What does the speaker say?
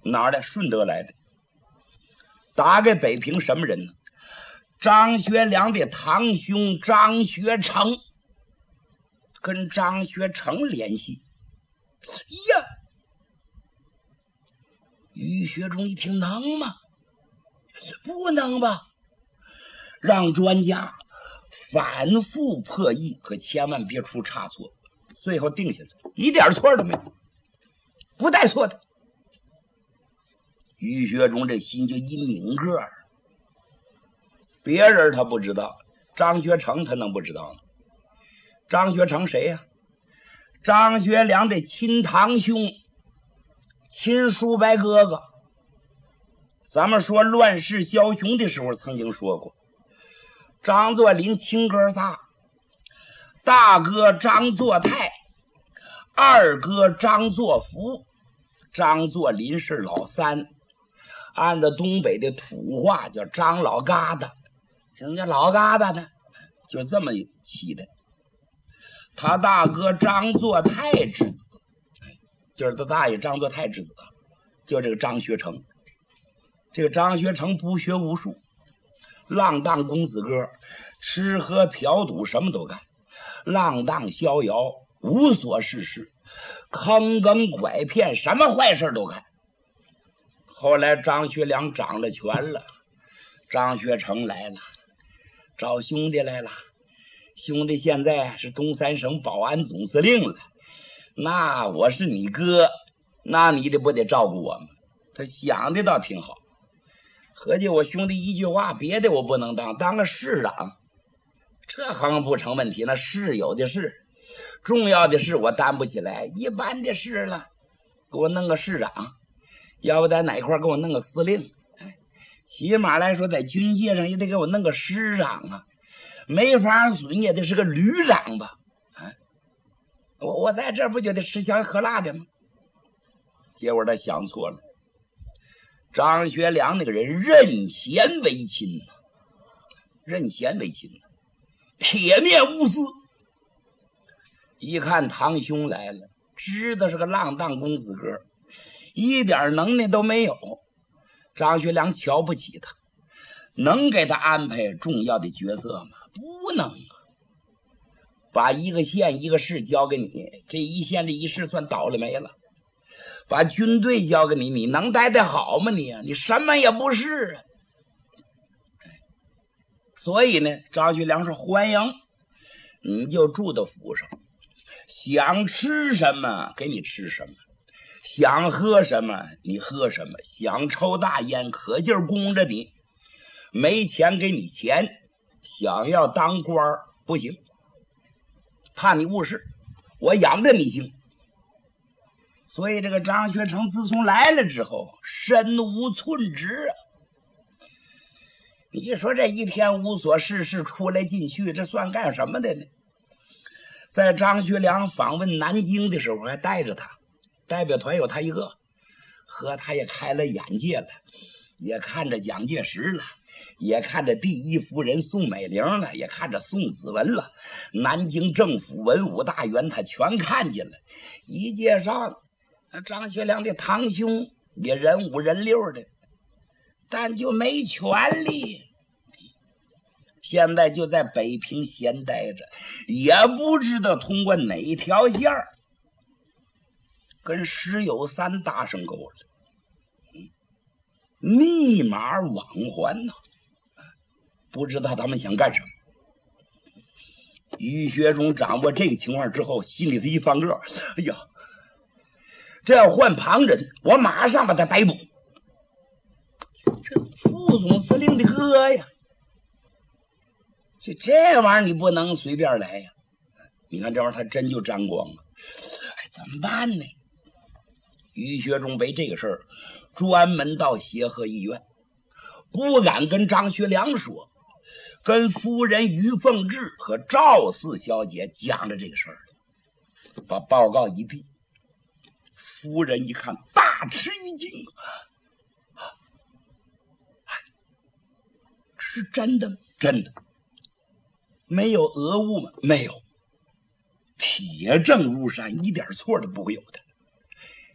哪儿的？顺德来的。打给北平什么人呢？张学良的堂兄张学成，跟张学成联系。呀，于学忠一听，能吗？不能吧？让专家反复破译，可千万别出差错。最后定下来，一点错都没有，不带错的。于学忠这心就一拧个儿，别人他不知道，张学成他能不知道吗？张学成谁呀？张学良的亲堂兄，亲叔伯哥哥。咱们说乱世枭雄的时候曾经说过，张作霖亲哥仨，大哥张作泰，二哥张作福，张作霖是老三，按照东北的土话叫张老疙瘩。什么叫老疙瘩呢？就这么起的。他大哥张作泰之子，就是他大爷张作泰之子，就这个张学成。这个张学成不学无术，浪荡公子哥，吃喝嫖赌什么都干，浪荡逍遥，无所事事，坑耕拐骗，什么坏事都干。后来张学良掌了权了，张学成来了，找兄弟来了。兄弟现在是东三省保安总司令了，那我是你哥，那你得不得照顾我们？他想的倒挺好，合计我兄弟一句话，别的我不能当个市长，这行不成问题。那事有的是，重要的事我担不起来，一般的事了，给我弄个市长，要不在哪块给我弄个司令，起码来说在军界上也得给我弄个师长啊，没法损也得是个旅长吧。我在这不就得吃香喝辣的吗？结果他想错了，张学良那个人任贤为亲，任贤为亲，铁面无私。一看堂兄来了，知道是个浪荡公子哥，一点能耐都没有。张学良瞧不起他，能给他安排重要的角色吗？不能啊！把一个县一个市交给你，这一县这一市算倒了霉了。把军队交给你，你能待得好吗？你什么也不是啊！所以呢，张学良说欢迎，你就住到府上，想吃什么给你吃什么，想喝什么你喝什么，想抽大烟可劲儿供着你，没钱给你钱，想要当官不行，怕你误事，我养着你行。所以这个张学成自从来了之后，身无寸职啊！你说这一天无所事事，出来进去，这算干什么的呢？在张学良访问南京的时候，还带着他，代表团有他一个，和他也开了眼界了，也看着蒋介石了，也看着第一夫人宋美龄了，也看着宋子文了，南京政府文武大员他全看见了。一介绍，张学良的堂兄也人五人六的，但就没权利。现在就在北平闲待着，也不知道通过哪条线跟石友三搭上钩了，密码往还呢，不知道他们想干什么。于学忠掌握这个情况之后，心里头一翻个，哎呀，这要换旁人，我马上把他逮捕。这副总司令的哥呀，这玩意儿你不能随便来呀！你看这玩意儿他真就沾光了，怎么办呢？于学忠为这个事儿专门到协和医院，不敢跟张学良说，跟夫人于凤至和赵四小姐讲了这个事儿，把报告一递，夫人一看大吃一惊，是真的吗？真的。没有讹误吗？没有，铁证如山，一点错都不会有的。